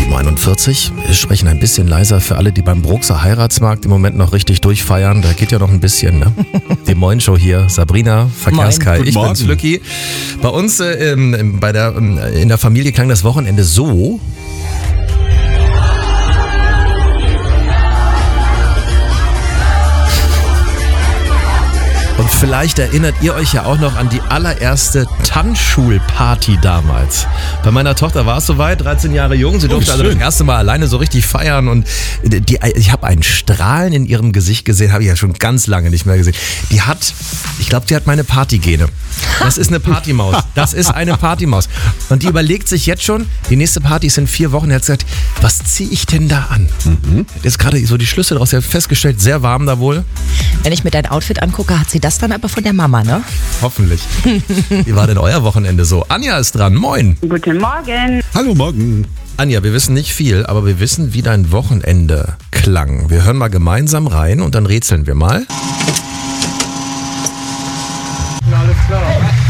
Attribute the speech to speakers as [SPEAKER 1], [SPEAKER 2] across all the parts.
[SPEAKER 1] 7:41 Uhr. Wir sprechen ein bisschen leiser für alle, die beim Bruxer Heiratsmarkt im Moment noch richtig durchfeiern. Da geht ja noch ein bisschen, ne? Die Moin-Show hier. Sabrina, Verkehrskai, ich bin's, Lücki. Bei uns in der Familie klang das Wochenende so. Und vielleicht erinnert ihr euch ja auch noch an die allererste Tanzschulparty damals. Bei meiner Tochter war es soweit, 13 Jahre jung. Sie durfte also das erste Mal alleine so richtig feiern. Und ich habe ein Strahlen in ihrem Gesicht gesehen, habe ich ja schon ganz lange nicht mehr gesehen. Ich glaube, die hat meine Partygene. Das ist eine Partymaus. Das ist eine Partymaus. Und die überlegt sich jetzt schon, die nächste Party ist in 4 Wochen. Er hat gesagt, was ziehe ich denn da an? Jetzt gerade so die Schlüsse draus. Sie hat festgestellt, sehr warm da wohl.
[SPEAKER 2] Wenn ich mir dein Outfit angucke, hat sie das dann aber von der Mama, ne?
[SPEAKER 1] Hoffentlich. Wie war denn euer Wochenende so? Anja ist dran. Moin.
[SPEAKER 3] Guten Morgen.
[SPEAKER 4] Hallo, morgen.
[SPEAKER 1] Anja, wir wissen nicht viel, aber wir wissen, wie dein Wochenende klang. Wir hören mal gemeinsam rein und dann rätseln wir mal.
[SPEAKER 4] Alles klar.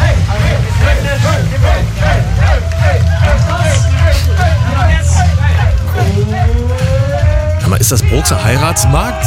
[SPEAKER 1] Ist das Bruxer Heiratsmarkt?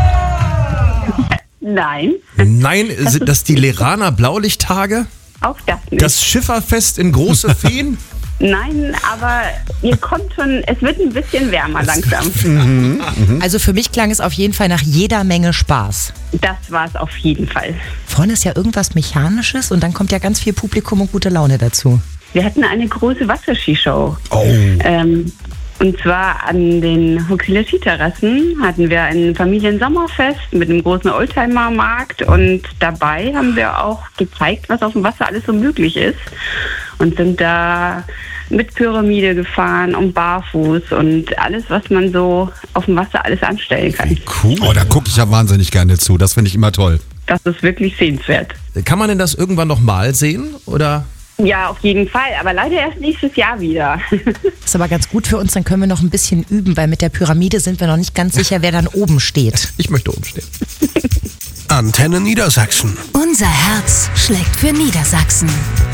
[SPEAKER 3] Nein.
[SPEAKER 1] Nein, sind das die Leraner Blaulichttage?
[SPEAKER 3] Auch das nicht.
[SPEAKER 1] Das Schifferfest in Große Feen?
[SPEAKER 3] Nein, aber ihr kommt schon, es wird ein bisschen wärmer langsam.
[SPEAKER 2] Also für mich klang es auf jeden Fall nach jeder Menge Spaß.
[SPEAKER 3] Das war es auf jeden Fall.
[SPEAKER 2] Vorne ist ja irgendwas Mechanisches und dann kommt ja ganz viel Publikum und gute Laune dazu.
[SPEAKER 3] Wir hatten eine große Wasserskishow.
[SPEAKER 1] Oh.
[SPEAKER 3] Und zwar an den Huxilla Skiterrassen hatten wir ein Familiensommerfest mit einem großen Oldtimer-Markt und dabei haben wir auch gezeigt, was auf dem Wasser alles so möglich ist und sind da mit Pyramide gefahren und barfuß und alles, was man so auf dem Wasser alles anstellen kann.
[SPEAKER 1] Cool.
[SPEAKER 4] Oh, da gucke ich ja wahnsinnig gerne zu. Das finde ich immer toll.
[SPEAKER 3] Das ist wirklich sehenswert.
[SPEAKER 1] Kann man denn das irgendwann nochmal sehen? Oder?
[SPEAKER 3] Ja, auf jeden Fall, aber leider erst nächstes Jahr wieder.
[SPEAKER 2] Ist aber ganz gut für uns, dann können wir noch ein bisschen üben, weil mit der Pyramide sind wir noch nicht ganz sicher, wer dann oben steht.
[SPEAKER 1] Ich möchte oben stehen.
[SPEAKER 5] Antenne Niedersachsen.
[SPEAKER 6] Unser Herz schlägt für Niedersachsen.